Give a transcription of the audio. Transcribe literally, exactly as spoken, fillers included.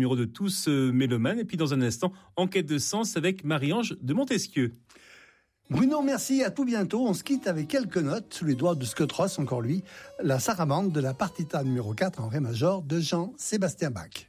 numéro de Tous Mélomanes. Et puis dans un instant, Enquête de sens avec Marie-Ange de Montesquieu. Bruno, merci, à tout bientôt. On se quitte avec quelques notes sous les doigts de Scott Ross, encore lui, la sarabande de la partita numéro quatre en ré majeur de Jean-Sébastien Bach.